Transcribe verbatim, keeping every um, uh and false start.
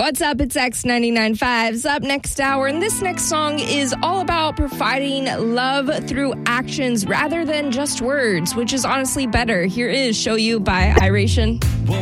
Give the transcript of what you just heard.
What's up? It's X ninety-nine point five's Up Next Hour, and this next song is all about providing love through actions rather than just words, which is honestly better. Here is Show You by Iration.